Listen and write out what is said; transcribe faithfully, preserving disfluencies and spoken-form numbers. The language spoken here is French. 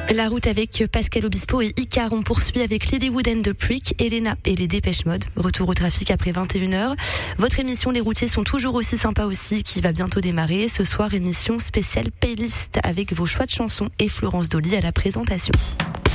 La route avec Pascal Obispo et Icar. On poursuit avec Lilywood and the Prick, Elena et les Dépêche Mode. Retour au trafic après vingt et une heures. Votre émission Les Routiers sont toujours aussi sympas aussi, qui va bientôt démarrer. Ce soir, émission spéciale playlist avec vos choix de chansons et Florence Dolly à la présentation.